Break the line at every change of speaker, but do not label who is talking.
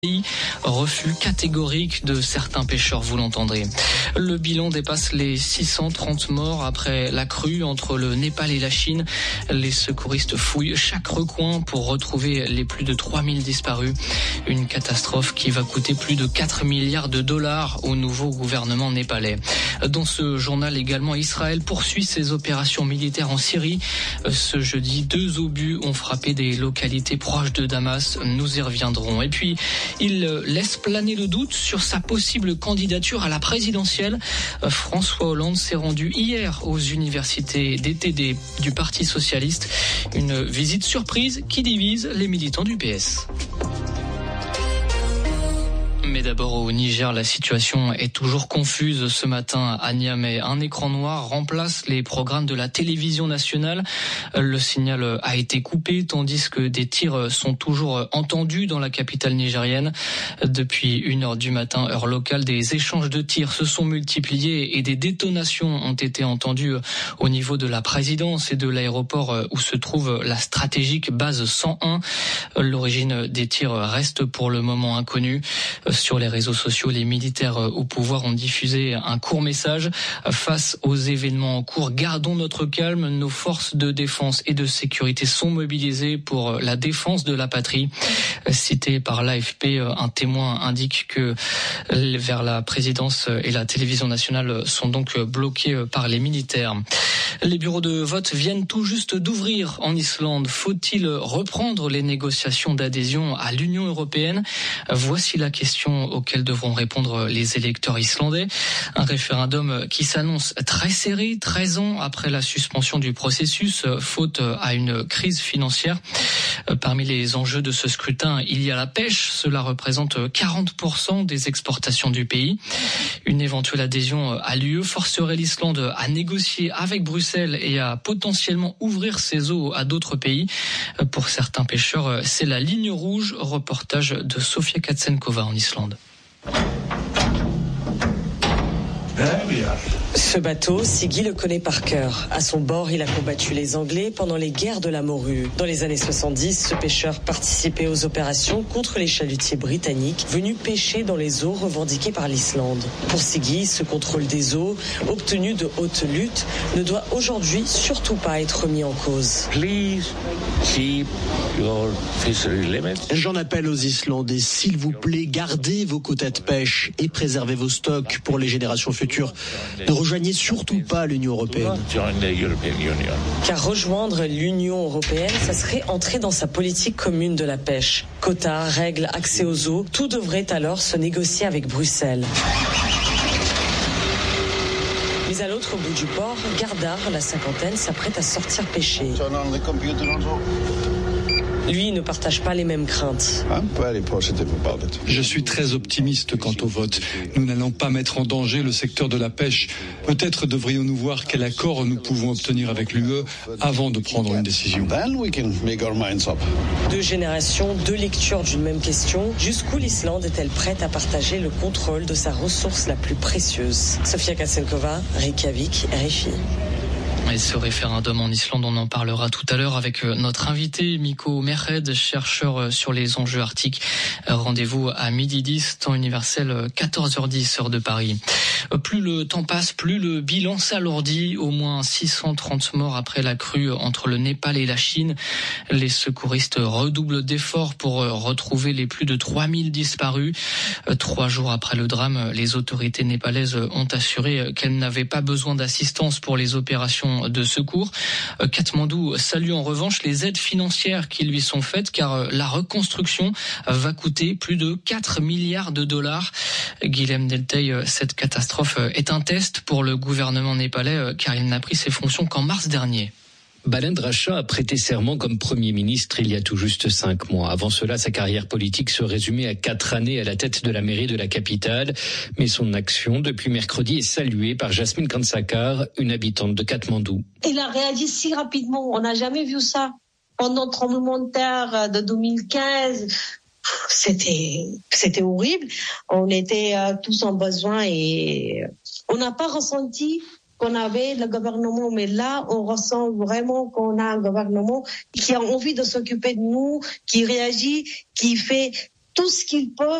Refus catégorique de certains pêcheurs, vous l'entendrez. Le bilan dépasse les 630 morts après la crue entre le Népal et la Chine. Les secouristes fouillent chaque recoin pour retrouver les plus de 3000 disparus. Une catastrophe qui va coûter plus de 4 milliards de dollars au nouveau gouvernement népalais. Dans ce journal également, Israël poursuit ses opérations militaires en Syrie. Ce jeudi, 2 obus ont frappé des localités proches de Damas. Nous y reviendrons. Et puis, il laisse planer le doute sur sa possible candidature à la présidentielle. François Hollande s'est rendu hier aux universités d'été du Parti socialiste. Une visite surprise qui divise les militants du PS. Mais d'abord au Niger, la situation est toujours confuse ce matin à Niamey. Un écran noir remplace les programmes de la télévision nationale. Le signal a été coupé tandis que des tirs sont toujours entendus dans la capitale nigérienne. Depuis 1h du matin, heure locale, des échanges de tirs se sont multipliés et des détonations ont été entendues au niveau de la présidence et de l'aéroport où se trouve la stratégique base 101. L'origine des tirs reste pour le moment inconnue. Sur les réseaux sociaux, les militaires au pouvoir ont diffusé un court message. Face aux événements en cours, gardons notre calme. Nos forces de défense et de sécurité sont mobilisées pour la défense de la patrie. Cité par l'AFP, un témoin indique que vers la présidence et la télévision nationale sont donc bloqués par les militaires. Les bureaux de vote viennent tout juste d'ouvrir en Islande. Faut-il reprendre les négociations d'adhésion à l'Union européenne ? Voici la question auxquelles devront répondre les électeurs islandais. Un référendum qui s'annonce très serré, 13 ans après la suspension du processus, faute à une crise financière. Parmi les enjeux de ce scrutin, il y a la pêche. Cela représente 40% des exportations du pays. Une éventuelle adhésion à l'UE forcerait l'Islande à négocier avec Bruxelles et à potentiellement ouvrir ses eaux à d'autres pays. Pour certains pêcheurs, c'est la ligne rouge. Reportage de Sofia Katsenkova en Islande.
Ce bateau, Siggy le connaît par cœur. À son bord, il a combattu les Anglais pendant les guerres de la Morue. Dans les années 70, ce pêcheur participait aux opérations contre les chalutiers britanniques venus pêcher dans les eaux revendiquées par l'Islande. Pour Siggy, ce contrôle des eaux, obtenu de haute lutte, ne doit aujourd'hui surtout pas être remis en cause.
J'en appelle aux Islandais, s'il vous plaît, gardez vos quotas de pêche et préservez vos stocks pour les générations futures. Ne rejoignez surtout pas l'Union européenne.
Car rejoindre l'Union européenne, ça serait entrer dans sa politique commune de la pêche. Quotas, règles, accès aux eaux, tout devrait alors se négocier avec Bruxelles. Mais à l'autre bout du port, Gardar, la cinquantaine, s'apprête à sortir pêcher. Lui ne partage pas les mêmes craintes.
Je suis très optimiste quant au vote. Nous n'allons pas mettre en danger le secteur de la pêche. Peut-être devrions-nous voir quel accord nous pouvons obtenir avec l'UE avant de prendre une décision.
2 générations, 2 lectures d'une même question. Jusqu'où l'Islande est-elle prête à partager le contrôle de sa ressource la plus précieuse ? Sofia Katsenkova, Reykjavik, RFI.
Et ce référendum en Islande, on en parlera tout à l'heure avec notre invité Mikko Merhed, chercheur sur les enjeux arctiques. Rendez-vous à 12h10, temps universel 14h10, heure de Paris. Plus le temps passe, plus le bilan s'alourdit. Au moins 630 morts après la crue entre le Népal et la Chine. Les secouristes redoublent d'efforts pour retrouver les plus de 3000 disparus. 3 jours après le drame, les autorités népalaises ont assuré qu'elles n'avaient pas besoin d'assistance pour les opérations de secours. Katmandou salue en revanche les aides financières qui lui sont faites car la reconstruction va coûter plus de 4 milliards de dollars. Guilhem Deltey, cette catastrophe est un test pour le gouvernement népalais car il n'a pris ses fonctions qu'en mars dernier.
Balendra Shah a prêté serment comme Premier ministre il y a tout juste 5 mois. Avant cela, sa carrière politique se résumait à 4 années à la tête de la mairie de la capitale. Mais son action, depuis mercredi, est saluée par Jasmine Kansakar, une habitante de Katmandou.
Il a réagi si rapidement, on n'a jamais vu ça. Pendant le tremblement de terre de 2015, c'était horrible. On était tous en besoin et on n'a pas ressenti qu'on avait le gouvernement, mais là, on ressent vraiment qu'on a un gouvernement qui a envie de s'occuper de nous, qui réagit, qui fait tout ce qu'il peut